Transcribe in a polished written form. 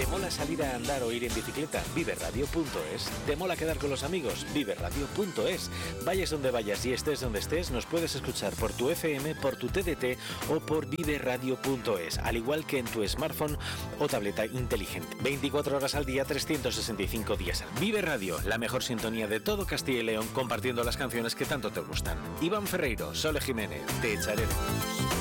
¿Te mola salir a andar o ir en bicicleta? Viveradio.es. ¿Te mola quedar con los amigos? Viveradio.es. Vayas donde vayas y estés donde estés, nos puedes escuchar por tu FM, por tu TDT o por viveradio.es, al igual que en tu smartphone o tableta inteligente. 24 horas al día, 365 días. Vive Radio, la mejor sintonía de todo Castilla y León, compartiendo las canciones que tanto te gustan. Iván Ferreiro, Sole Jiménez, Te echaré de menos.